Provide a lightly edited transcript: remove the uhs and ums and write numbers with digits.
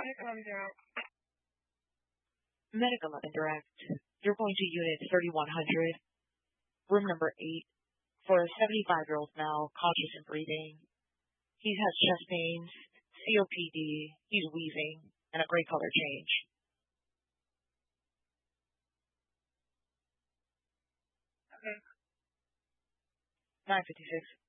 Medic 11 Direct. You're going to Unit 3100, room number 8, for a 75-year-old male, conscious and breathing. He has chest pains, COPD, he's wheezing, and a gray color change. 956.